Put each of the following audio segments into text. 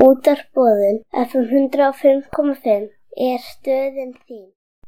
Útvarpsboðun FM 105,5 er stöðin þín.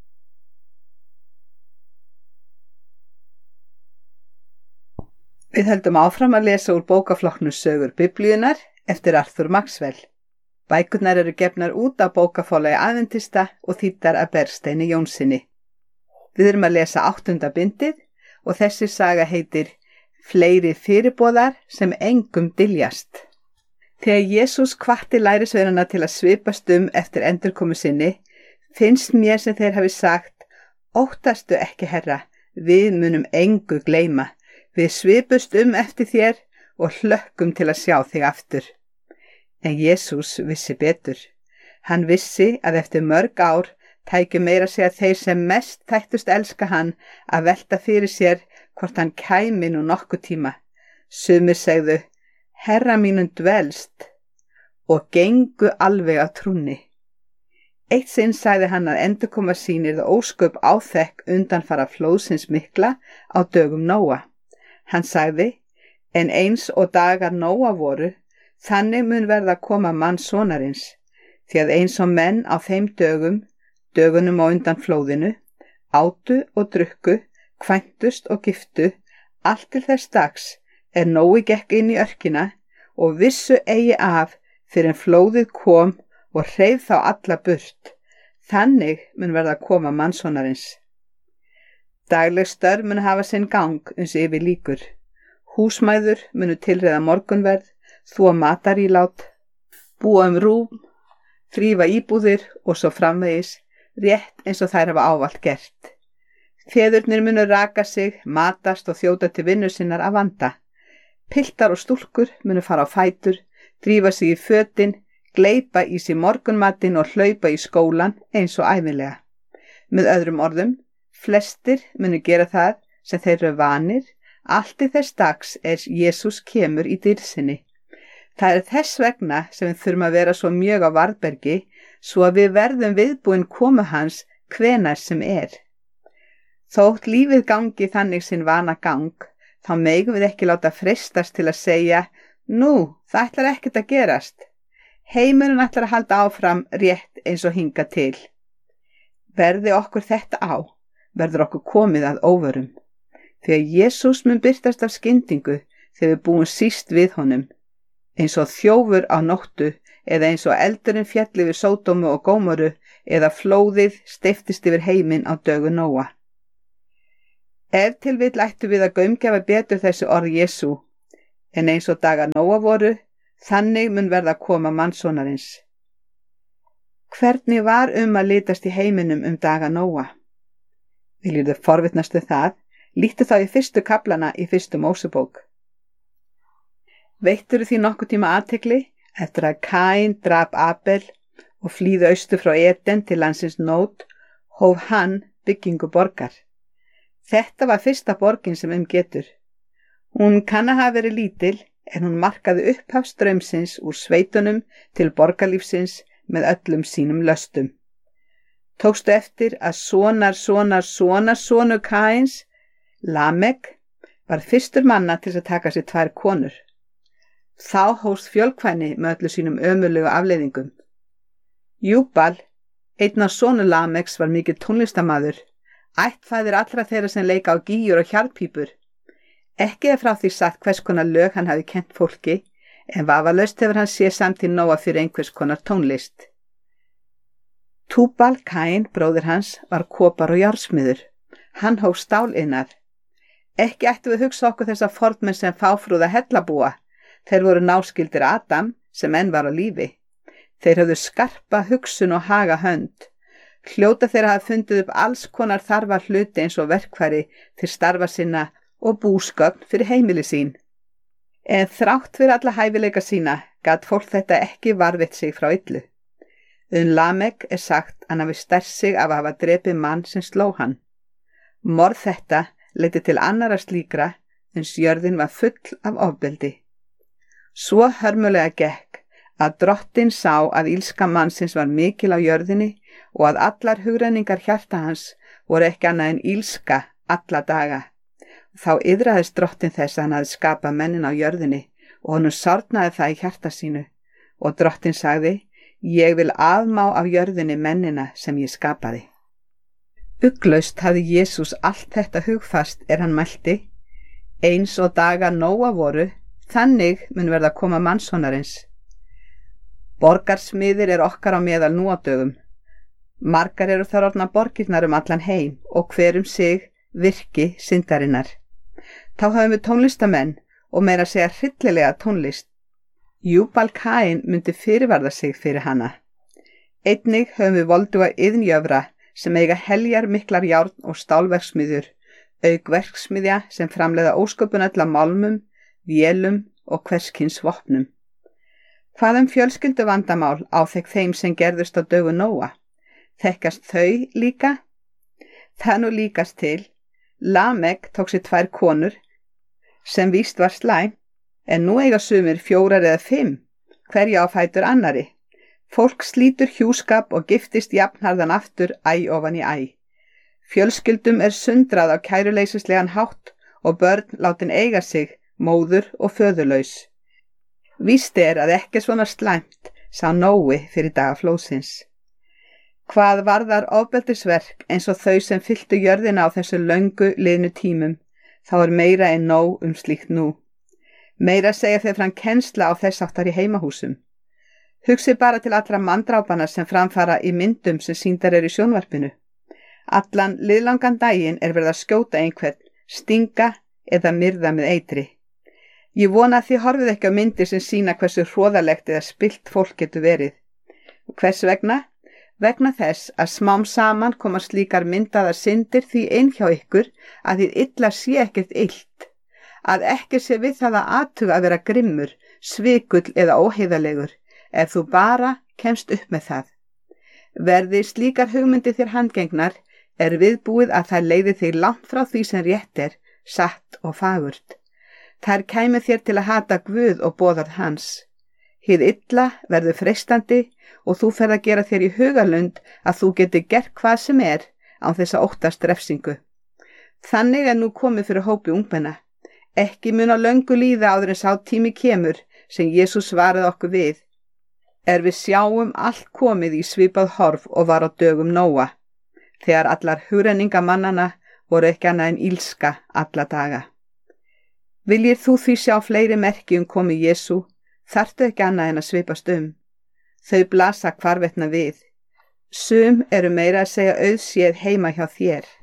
Við höldum áfram að lesa úr bókaflokknum Sögur Biblíunnar eftir Arthur Maxwell. Bækurnar eru gefnar út á bókaforlagi Aðventista og þýddar af Bergsteini Jónssyni. Við erum að lesa 8. bindið og þessi saga heitir Fleiri fyrirboðar sem engum dyljast. Þegar Jesús hvatti lærisveinana til að svipast eftir endurkomu sinni, finnst mér sem þeir hafi sagt: Óttastu ekki, Herra, við munum engu gleyma. Við svipust eftir þér og hlökkum til að sjá þig aftur. En Jesús vissi betur. Hann vissi að eftir mörg ár tækju meira segja þeir sem mest þættust elska hann að velta fyrir sér hvort hann kæmi nú nokkuð tíma. Sumir segðu: Herra mínum dvelst, og gengu alveg af trúnni. Eitt sinn sagði hann að endurkoma sín yrði ósköp áþekk undanfara flóðsins mikla á dögum Nóa. Hann sagði: En eins og dagar Nóa voru, þannig mun verða koma mannssonarins, því að eins og menn á þeim dögunum á undan flóðinu, átu og drukku, kvæntust og giftu, allt til þess dags Nói gekk inn í örkina og vissu eigi af fyrir en flóðið kom og hreif þá alla burt. Þannig mun verða koma mannssonarins. Dagleg störf mun hafa sinn gang uns yfir lýkur. Húsmæður munu tilreiða morgunverð, þvo matarílát, búa rúm, þrífa íbúðir og svo framvegis, rétt eins og þær hafa ávallt gert. Feðurnir munu raka sig, matast og þjóta til vinnu sinnar af vanda. Piltar og stúlkur munu fara á fætur, drífa sig í fötin, gleypa í sig morgunmatinn og hlaupa í skólan eins og ævinlega. Með öðrum orðum, flestir munu gera það sem þeir eru vanir, allt til þess dags Jesús kemur í dýrðinni. Það er þess vegna sem við þurfum að vera svo mjög á varðbergi, svo að við verðum viðbúin komu hans hvenær sem er. Þótt lífið gangi þannig sinn vana gang, þá megum við ekki láta freistast til að segja: Nú, það ætlar ekkert að gerast. Heimurinn ætlar að halda áfram rétt eins og hingað til. Verði okkur þetta á, verður okkur komið að óvörum. Því að Jesús mun birtast af skyndingu þegar við búum síst við honum, eins og þjófur á nóttu, eða eins og eldurinn féll yfir Sódómu og Gómoru, eða flóðið steyptist yfir heiminn á dögum Nóa. Ef til vill ættu við að gaumgæfa betur þessi orð Jesú, en eins og dagar Nóa voru, þannig mun verða koma mannssonarins. Hvernig var að litast í heiminum daga Nóa? Viljirðu forvitnast við það? Líktu þá í fyrstu kaflana í fyrstu Mósebók. Veittirðu því nokkuð tíma athygli eftir að Kaín drap Abel og flýði austur frá Eden til landsins Nót, hóf hann byggingu borgar. Þetta var fyrsta borgin sem getur. Hún kann að hafa verið lítil, en hún markaði upphaf straumsins úr sveitunum til borgarlífsins með öllum sínum löstum. Tókstu eftir að sonur Kaíns, Lamek, var fyrstur manna til að taka sér 2 konur. Þá hófst fjölkvæni með öllu sínum ömurlegu afleiðingum. Júbal, einn af sonur Lameks, var mikill tónlistarmaður, ættfaðir allra þeirra sem leika á gígjur og hjarðpípur. Ekki frá því sagt hvers konar lög hann hafi kennt fólki, en vafalaust hefur hann séð samtíð Nóa fyrir einhvers konar tónlist. Túbal Kaín, bróðir hans, var kopar og járnsmiður. Hann hóf stáliðnað. Ekki ættu við hugsa okkur þessa fornmenn sem fáfrúða hellabúa. Þeir voru náskyldir Adam, sem enn var á lífi. Þeir höfðu skarpa hugsun og haga hönd. Hljóta þeirra hafa fundið upp alls konar þarfa hluti eins og verkfæri til starfa sinna og búsgögn fyrir heimili sín. En þrátt fyrir alla hæfileika sína gat fólk þetta ekki varðveitt sig frá illu. Lamek sagt hann hafi stært sig af að hafa drepið mann sem sló hann. Morð þetta leiddi til annarra slíkra, uns jörðin var full af ofbeldi. Svo hörmulega gekk að drottinn sá að illska mannsins var mikil á jörðinni og að allar hugrenningar hjarta hans voru ekki annað en illska alla daga. Þá iðraðist drottinn þess að hann hafði skapað mennin á jörðinni og honum sárnaði það í hjarta sínu og Drottinn sagði: Ég vil afmá af jörðinni mennina sem ég skapaði. Ugglaust hafði Jesús allt þetta hugfast hann mælti: Eins og dagar Nóa voru, þannig mun verða að koma mannssonarins. Borgarsmiðir okkar á meðal nú á dögum. Margar eru þar orðnar borgirnar allan heim og hver sig virki syndarinnar. Þá höfum við tónlistamenn og meira að segja hryllilega tónlist. Júbal Kain myndi fyrirvarða sig fyrir hana. Einnig höfum við volduga iðnjöfra sem eiga heljar miklar járn og stálverksmiðjur, auk verksmiðja sem framleiða ósköpun öll af málmum, vélum og hverskins vopnum. Hvað fjölskyldu vandamál áþekk þeim sem gerðust á dögu Nóa? Þekkast þau líka? Það nú líkast til. Lamek tók sér 2 konur, sem víst var slæm, en nú eiga sumir 4 eða 5, hverja á fætur annari. Fólk slítur hjúskap og giftist jafnharðan aftur æ ofan í æ. Fjölskyldum sundrað á kæruleysislegan hátt og börn látin eiga sig, móður og föðurlaus. Víst að ekki svona slæmt, sá Nói fyrir daga flóðsins. Hvað varðar ofbeldisverk eins og þau sem fylltu jörðina á þessu löngu liðnu tímum, þá meira en nóg slíkt nú. Meira segja þeir fram kennsla á þess áttar í heimahúsum. Hugsið bara til allra manndrápana sem framfara í myndum sem sýndar í sjónvarpinu. Allan liðlangan daginn verið að skjóta einhvern, stinga eða myrða með eitri. Ég vona að þið horfið ekki á myndir sem sýna hversu hroðalegt eða spillt fólk getur verið. Hvers vegna? Vegna þess að smám saman koma slíkar myndaðar syndir því inn hjá ykkur að þið illa sé ekkert illt, að ekki sé við það að athuga að vera grimmur, svikull eða óheiðalegur, ef þú bara kemst upp með það. Verði slíkar hugmyndir þér handgengnar, viðbúið að það leiði þig langt frá því sem rétt satt og fagurt. Þær kæmi þér til að hata Guð og boðorð hans. Hið illa verður freistandi og þú ferð að gera þér í hugalund að þú geti gert hvað sem án þess að óttast refsingu. Þannig nú komið fyrir hópi ungmenna. Ekki mun á löngu líða áður en sá tími kemur sem Jesús svaraði okkur við. Við sjáum allt komið í svipað horf og var á dögum Nóa, þegar allar hugrenningamannana voru ekki annað en ílska alla daga. Viljir þú því sjá fleiri merki komi Jesú, þarftu ekki annað en að svipast Þau blasa hvarvetna við. Sum meira að segja auðséð heima hjá þér.